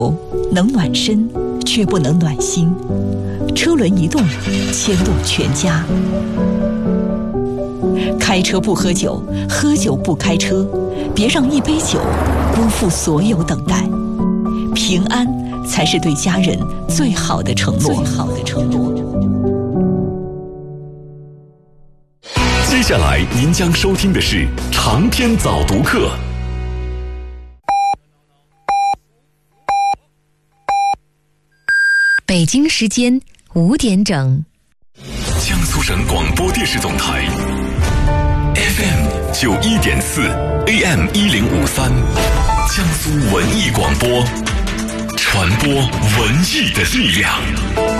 能暖身，却不能暖心。车轮一动，牵动全家。开车不喝酒，喝酒不开车，别让一杯酒辜负所有等待。平安才是对家人最好的承诺。 接下来您将收听的是长篇早读课。 北京时间5点整， 江苏省广播电视总台 FM 91.4 AM 1053，江苏文艺广播，传播文艺的力量。